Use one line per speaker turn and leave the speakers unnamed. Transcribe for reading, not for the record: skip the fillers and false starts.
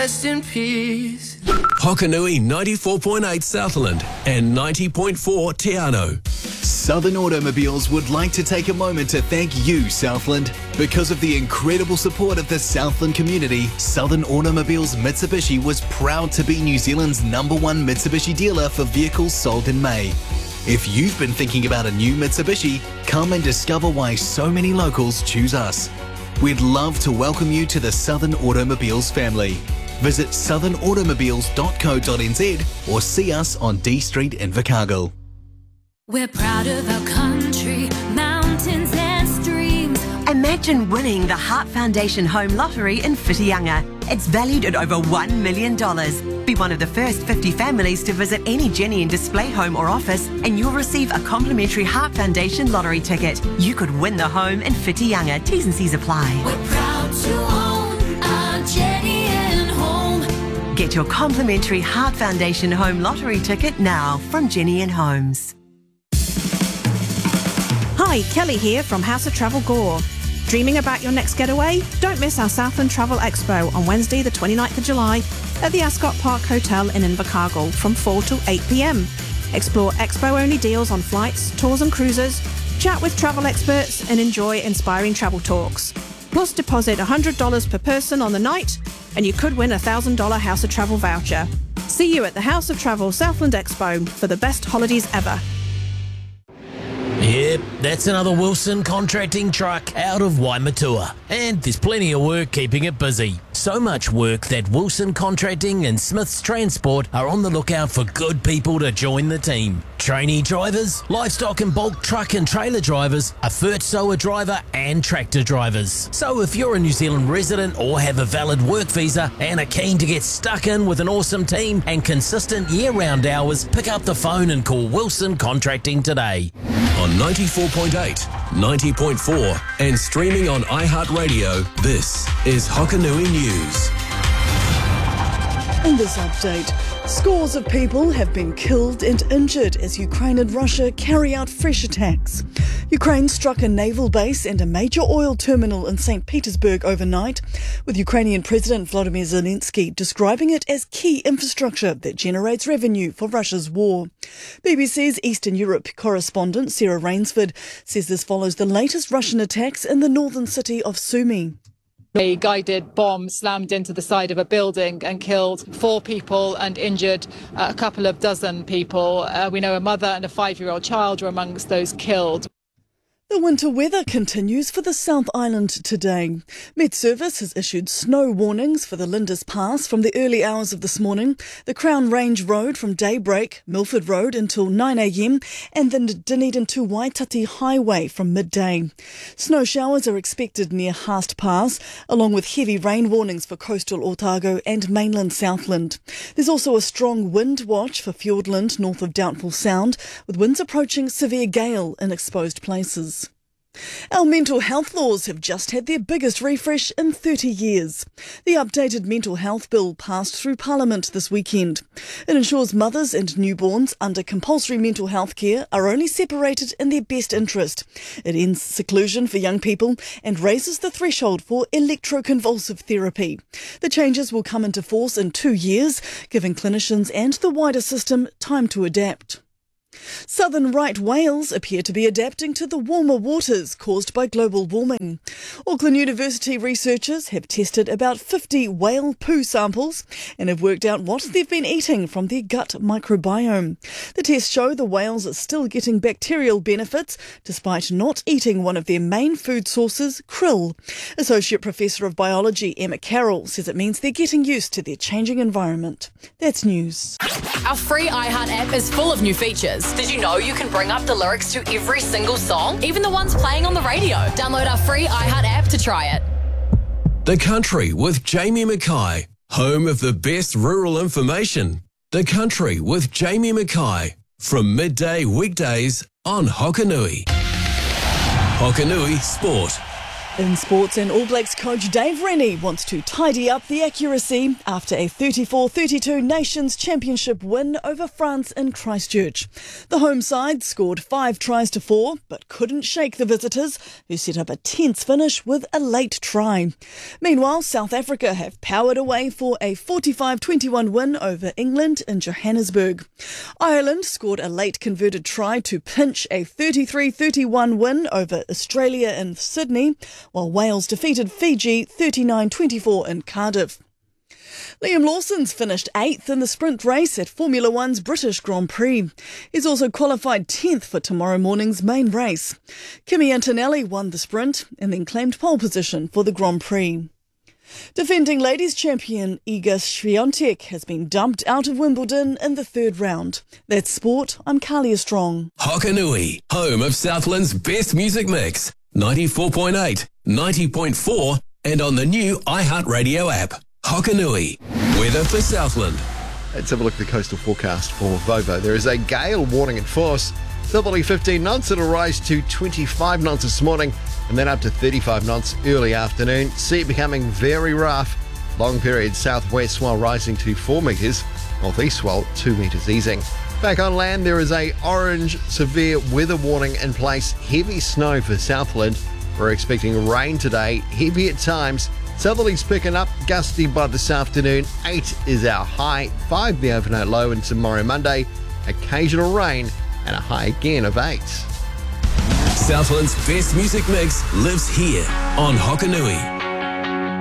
rest in peace.
Hokanui 94.8 Southland and 90.4 Te Anau.
Southern Automobiles would like to take a moment to thank you, Southland. Because of the incredible support of the Southland community, Southern Automobiles Mitsubishi was proud to be New Zealand's #1 Mitsubishi dealer for vehicles sold in May. If you've been thinking about a new Mitsubishi, come and discover why so many locals choose us. We'd love to welcome you to the Southern Automobiles family. Visit southernautomobiles.co.nz or see us on D Street in Invercargill.
We're proud of our country, mountains and streams.
Imagine winning the Heart Foundation Home Lottery in Whitianga. It's valued at over $1 million. Be one of the first 50 families to visit any Jenny and Display home or office and you'll receive a complimentary Heart Foundation lottery ticket. You could win the home in Whitianga. T's and C's apply.
We're proud to own our Jenny and Home.
Get your complimentary Heart Foundation Home Lottery ticket now from Jenny and Homes.
Hi, Kelly here from House of Travel Gore. Dreaming about your next getaway? Don't miss our Southland Travel Expo on Wednesday the 29th of July at the Ascot Park Hotel in Invercargill from 4 till 8 p.m. Explore expo-only deals on flights, tours and cruises, chat with travel experts and enjoy inspiring travel talks. Plus deposit $100 per person on the night and you could win a $1,000 House of Travel voucher. See you at the House of Travel Southland Expo for the best holidays ever.
Yep, that's another Wilson Contracting truck out of Waimatua. And there's plenty of work keeping it busy. So much work that Wilson Contracting and Smith's Transport are on the lookout for good people to join the team. Trainee drivers, livestock and bulk truck and trailer drivers, a fert sower driver and tractor drivers. So if you're a New Zealand resident or have a valid work visa and are keen to get stuck in with an awesome team and consistent year-round hours, pick up the phone and call Wilson Contracting today.
On 94.8, 90.4 and streaming on iHeartRadio, this is Hokanui News.
In this update, scores of people have been killed and injured as Ukraine and Russia carry out fresh attacks. Ukraine struck a naval base and a major oil terminal in St. Petersburg overnight, with Ukrainian President Volodymyr Zelensky describing it as key infrastructure that generates revenue for Russia's war. BBC's Eastern Europe correspondent Sarah Rainsford says this follows the latest Russian attacks in the northern city of Sumy.
A guided bomb slammed into the side of a building and killed 4 people and injured a couple of dozen people. We know a mother and a 5-year-old child were amongst those killed.
The winter weather continues for the South Island today. Met Service has issued snow warnings for the Lindis Pass from the early hours of this morning, the Crown Range Road from daybreak, Milford Road until 9 a.m, and the Dunedin to Waitati Highway from midday. Snow showers are expected near Haast Pass, along with heavy rain warnings for coastal Otago and mainland Southland. There's also a strong wind watch for Fiordland north of Doubtful Sound, with winds approaching severe gale in exposed places. Our mental health laws have just had their biggest refresh in 30 years. The updated mental health bill passed through Parliament this weekend. It ensures mothers and newborns under compulsory mental health care are only separated in their best interest. It ends seclusion for young people and raises the threshold for electroconvulsive therapy. The changes will come into force in 2 years, giving clinicians and the wider system time to adapt. Southern right whales appear to be adapting to the warmer waters caused by global warming. Auckland University researchers have tested about 50 whale poo samples and have worked out what they've been eating from their gut microbiome. The tests show the whales are still getting bacterial benefits despite not eating one of their main food sources, krill. Associate Professor of Biology Emma Carroll says it means they're getting used to their changing environment. That's news.
Our free iHeart app is full of new features. Did you know you can bring up the lyrics to every single song, even the ones playing on the radio? Download our free iHeart app to try it.
The Country with Jamie Mackay, home of the best rural information. The Country with Jamie Mackay, from midday weekdays on Hokanui. Hokanui Sport.
In sports, and All Blacks coach Dave Rennie wants to tidy up the accuracy after a 34-32 Nations Championship win over France in Christchurch. The home side scored 5 tries to 4, but couldn't shake the visitors, who set up a tense finish with a late try. Meanwhile, South Africa have powered away for a 45-21 win over England in Johannesburg. Ireland scored a late converted try to pinch a 33-31 win over Australia in Sydney, while Wales defeated Fiji 39-24 in Cardiff. Liam Lawson's finished 8th in the sprint race at Formula One's British Grand Prix. He's also qualified 10th for tomorrow morning's main race. Kimi Antonelli won the sprint and then claimed pole position for the Grand Prix. Defending ladies champion Iga Swiatek has been dumped out of Wimbledon in the 3rd round. That's sport. I'm Kalia Strong.
Hokanui, home of Southland's best music mix. 94.8, 90.4 and on the new iHeartRadio app. Hokanui, weather for Southland.
Let's have a look at the coastal forecast for Vovo. There is a gale warning in force. Southerly 15 knots, it'll rise to 25 knots this morning and then up to 35 knots early afternoon. Sea becoming very rough. Long period southwest swell rising to 4 metres, northeast swell 2 metres easing. Back on land, there is a orange severe weather warning in place. Heavy snow for Southland. We're expecting rain today, heavy at times. Southerlies picking up, gusty by this afternoon. 8 is our high, 5 the overnight low, and tomorrow Monday, occasional rain and a high again of 8.
Southland's best music mix lives here on Hokanui.